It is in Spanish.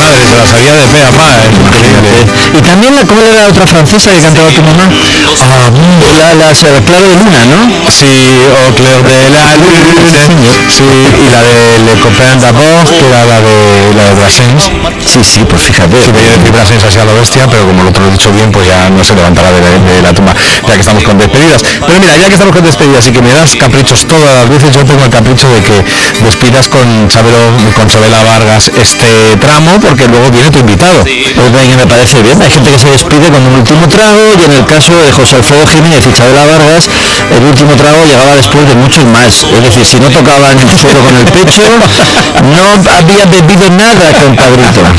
madre, se la sabía de pe a pa, increíble. Y también ¿cómo era la otra francesa que cantaba tu mamá? Claro de Luna, ¿no? Sí, o Claire de la Lune, sí, y la de Le Copain d'Abord, que era la de Brassens. Sí, pues fíjate. Sí, voy a decir Brassens así a lo bestia, pero como lo otro lo he dicho bien, pues ya no se levantará de la tumba, ya que estamos con despedidas. Pero mira, ya que estamos con despedidas y que me das caprichos todas las veces, yo tengo el capricho de que despidas con Chabela Vargas este tramo, porque luego viene tu invitado. Pues venga, me parece bien. Hay gente que se despide con un último trago, y en el caso de José Alfredo Jiménez y Chabela Vargas, el último trago llegaba después de muchos más. Es decir, si no tocaban el suelo con el pecho, no había bebido nada, compadrito.